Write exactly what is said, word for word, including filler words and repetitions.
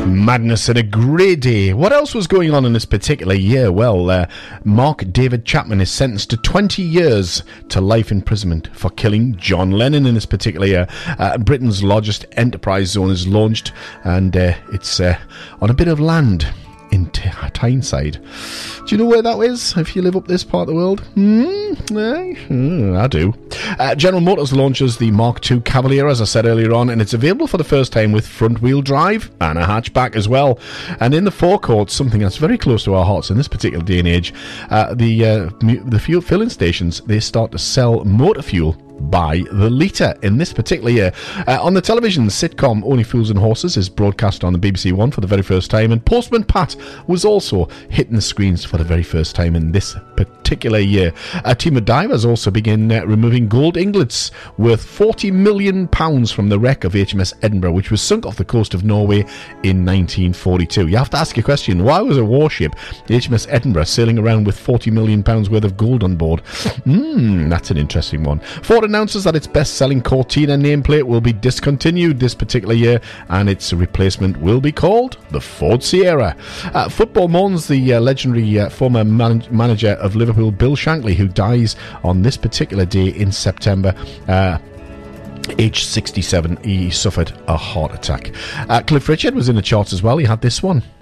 Madness and a great day. What else was going on in this particular year? Well, uh, Mark David Chapman is sentenced to twenty years to life imprisonment for killing John Lennon in this particular year. Uh, Britain's largest enterprise zone is launched, and uh, it's uh, on a bit of land in T- Tyneside. Do you know where that is, if you live up this part of the world? Hmm? Mm, I do. Uh, General Motors launches the Mark two Cavalier, as I said earlier on, and it's available for the first time with front-wheel drive and a hatchback as well. And in the forecourt, something that's very close to our hearts in this particular day and age, uh, the uh, the fuel filling stations, they start to sell motor fuel by the litre in this particular year. Uh, on the television, the sitcom Only Fools and Horses is broadcast on the B B C One for the very first time, and Postman Pat was also hitting the screens for the very first time in this particular year. A team of divers also begin uh, removing gold ingots worth forty million pounds from the wreck of H M S Edinburgh, which was sunk off the coast of Norway in nineteen forty-two. You have to ask your question, why was a warship, the H M S Edinburgh, sailing around with forty million pounds worth of gold on board? Hmm, that's an interesting one. Ford announces that its best-selling Cortina nameplate will be discontinued this particular year, and its replacement will be called the Ford Sierra. Uh, football mourns the uh, legendary uh, former man- manager of Liverpool, Bill Shankly, who dies on this particular day in September. Uh, Age sixty-seven, he suffered a heart attack. Uh, Cliff Richard was in the charts as well. He had this one.